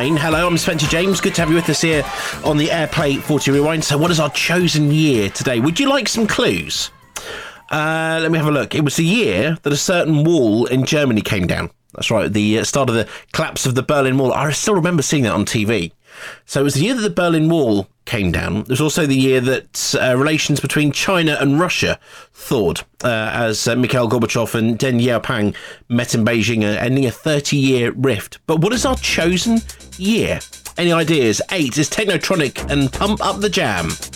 line. Hello, I'm Spencer James. Good to have you with us here on the Airplay 40 Rewind. So what is our chosen year today? Would you like some clues? Let me have a look. It was the year that a certain wall in Germany came down. That's right, the start of the collapse of the Berlin Wall. I still remember seeing that on TV. So it was the year that the Berlin Wall came down. It was also the year that relations between China and Russia thawed, as Mikhail Gorbachev and Deng Xiaoping met in Beijing, ending a 30-year rift. But what is our chosen year? Any ideas? 8 is Technotronic and Pump Up the Jam.